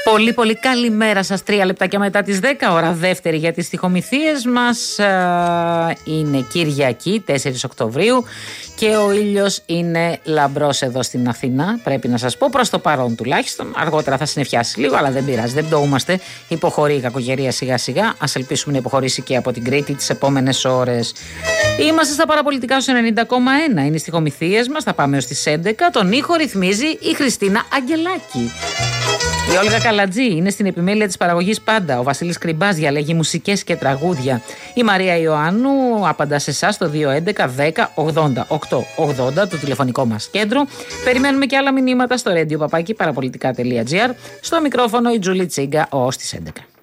Πολύ πολύ καλημέρα σας. 3 λεπτάκια μετά τις 10 ώρα, δεύτερη για τις στιχομυθίες μας. Είναι Κυριακή, 4 Οκτωβρίου και ο ήλιος είναι λαμπρός εδώ στην Αθήνα. Πρέπει να σας πω, προς το παρόν τουλάχιστον. Αργότερα θα συννεφιάσει λίγο, αλλά δεν πειράζει, δεν πτωούμαστε. Υποχωρεί η κακοκαιρία σιγά σιγά. Ας ελπίσουμε να υποχωρήσει και από την Κρήτη τις επόμενες ώρες. Είμαστε στα παραπολιτικά στο 90,1. Είναι οι στιχομυθίες μας. Θα πάμε ως τις 11. Τον ήχο ρυθμίζει η Χριστίνα Αγγελάκη. Η Όλγα Καλατζή είναι στην επιμέλεια της παραγωγής πάντα. Ο Βασίλης Κρυμπάς διαλέγει μουσικές και τραγούδια. Η Μαρία Ιωάννου απαντά σε εσάς στο 211 10 80 880, το τηλεφωνικό μας κέντρο. Περιμένουμε και άλλα μηνύματα στο radio papaki parapolitica.gr. Στο μικρόφωνο η Τζούλη Τσίγκα ως τις 11.